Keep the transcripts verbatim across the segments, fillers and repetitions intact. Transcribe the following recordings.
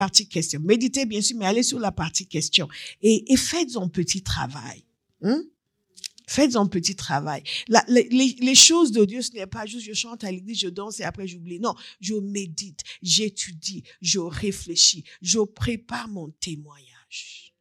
partie question. Méditez, bien sûr, mais allez sur la partie question. Et, et faites un petit travail. Hein? Faites un petit travail. La, les, les, les choses de Dieu, ce n'est pas juste je chante à l'église, je danse et après j'oublie. Non, je médite, j'étudie, je réfléchis, je prépare mon témoignage.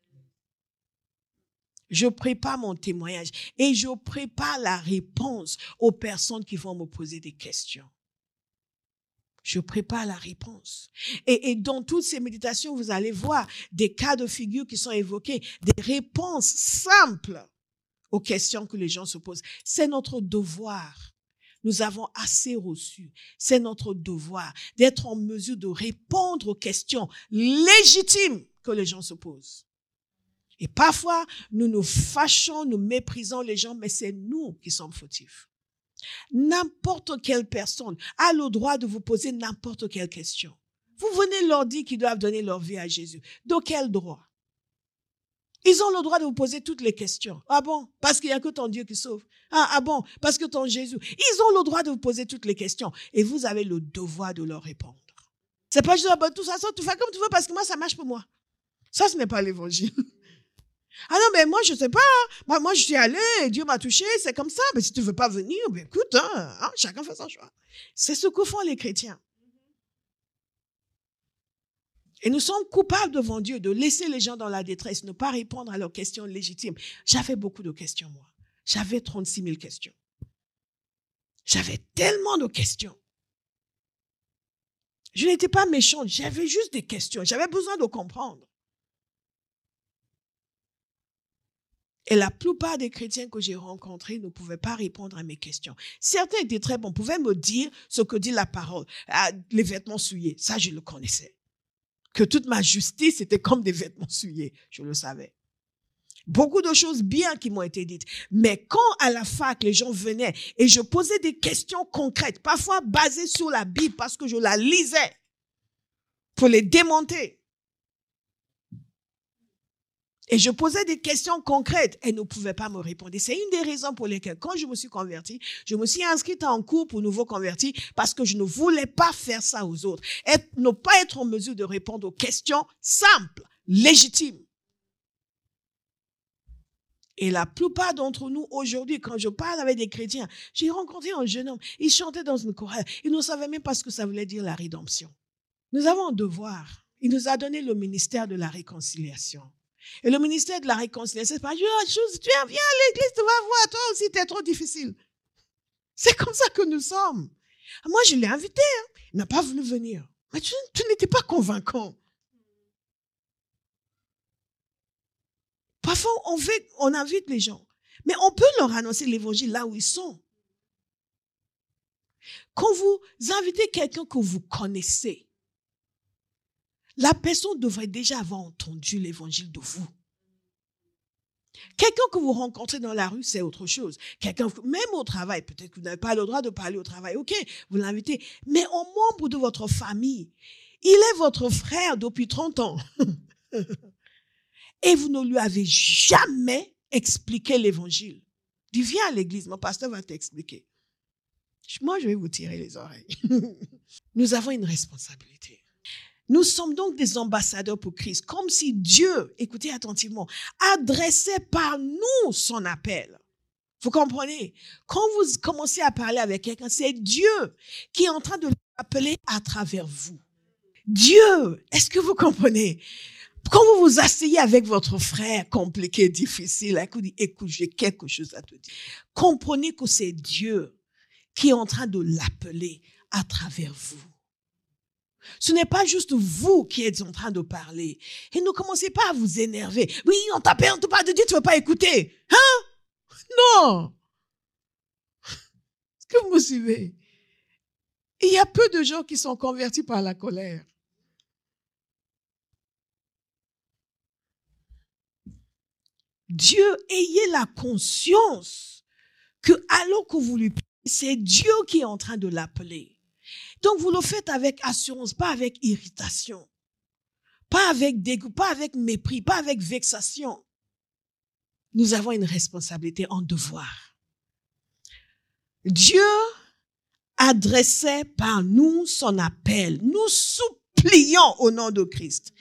Je prépare mon témoignage et je prépare la réponse aux personnes qui vont me poser des questions. Je prépare la réponse. Et, et dans toutes ces méditations, vous allez voir des cas de figure qui sont évoqués, des réponses simples aux questions que les gens se posent. C'est notre devoir. Nous avons assez reçu. C'est notre devoir d'être en mesure de répondre aux questions légitimes que les gens se posent. Et parfois, nous nous fâchons, nous méprisons les gens, mais c'est nous qui sommes fautifs. N'importe quelle personne a le droit de vous poser n'importe quelle question. Vous venez leur dire qu'ils doivent donner leur vie à Jésus. De quel droit? Ils ont le droit de vous poser toutes les questions. Ah bon? Parce qu'il n'y a que ton Dieu qui sauve. Ah, ah bon? Parce que ton Jésus. Ils ont le droit de vous poser toutes les questions. Et vous avez le devoir de leur répondre. C'est pas juste, ah ben, tout ça, ça, tu fais comme tu veux parce que moi, ça marche pour moi. Ça, ce n'est pas l'évangile. Ah non, mais moi, je sais pas. Moi, moi je suis allée, Dieu m'a touché, c'est comme ça. Mais si tu veux pas venir, ben écoute, hein, hein, chacun fait son choix. C'est ce que font les chrétiens. Et nous sommes coupables devant Dieu de laisser les gens dans la détresse, ne pas répondre à leurs questions légitimes. J'avais beaucoup de questions, moi. J'avais trente-six mille questions. J'avais tellement de questions. Je n'étais pas méchante, j'avais juste des questions. J'avais besoin de comprendre. Et la plupart des chrétiens que j'ai rencontrés ne pouvaient pas répondre à mes questions. Certains étaient très bons, pouvaient me dire ce que dit la parole. Ah, les vêtements souillés, ça je le connaissais. Que toute ma justice était comme des vêtements souillés, je le savais. Beaucoup de choses bien qui m'ont été dites. Mais quand à la fac, les gens venaient et je posais des questions concrètes, parfois basées sur la Bible parce que je la lisais pour les démonter. Et je posais des questions concrètes. Elles ne pouvaient pas me répondre. C'est une des raisons pour lesquelles, quand je me suis convertie, je me suis inscrite en cours pour nouveaux convertis parce que je ne voulais pas faire ça aux autres. Et ne pas être en mesure de répondre aux questions simples, légitimes. Et la plupart d'entre nous, aujourd'hui, quand je parle avec des chrétiens, j'ai rencontré un jeune homme, il chantait dans une chorale. Il ne savait même pas ce que ça voulait dire la rédemption. Nous avons un devoir. Il nous a donné le ministère de la réconciliation. Et le ministère de la réconciliation, c'est pas juste, tu viens, viens à l'église, tu vas voir, toi aussi, t'es trop difficile. C'est comme ça que nous sommes. Moi, je l'ai invité, hein. Il n'a pas voulu venir. Mais tu, tu n'étais pas convaincant. Parfois, on, fait, on invite les gens, mais on peut leur annoncer l'évangile là où ils sont. Quand vous invitez quelqu'un que vous connaissez, la personne devrait déjà avoir entendu l'évangile de vous. Quelqu'un que vous rencontrez dans la rue, c'est autre chose. Quelqu'un, même au travail, peut-être que vous n'avez pas le droit de parler au travail, ok, vous l'invitez. Mais un membre de votre famille, il est votre frère depuis trente ans. Et vous ne lui avez jamais expliqué l'évangile. Dis, viens à l'église, mon pasteur va t'expliquer. Moi, je vais vous tirer les oreilles. Nous avons une responsabilité. Nous sommes donc des ambassadeurs pour Christ, comme si Dieu, écoutez attentivement, adressait par nous son appel. Vous comprenez? Quand vous commencez à parler avec quelqu'un, c'est Dieu qui est en train de l'appeler à travers vous. Dieu, est-ce que vous comprenez? Quand vous vous asseyez avec votre frère compliqué, difficile, écoute, écoute, j'ai quelque chose à te dire. Comprenez que c'est Dieu qui est en train de l'appeler à travers vous. Ce n'est pas juste vous qui êtes en train de parler. Et ne commencez pas à vous énerver. Oui, on t'appelle, on te parle de Dieu, tu ne veux pas écouter. Hein? Non. Est-ce que vous me suivez? Il y a peu de gens qui sont convertis par la colère. Dieu, ayez la conscience que alors que vous lui parlez, c'est Dieu qui est en train de l'appeler. Donc, vous le faites avec assurance, pas avec irritation, pas avec dégoût, pas avec mépris, pas avec vexation. Nous avons une responsabilité, un devoir. Dieu adressait par nous son appel. Nous pliant au nom de Christ.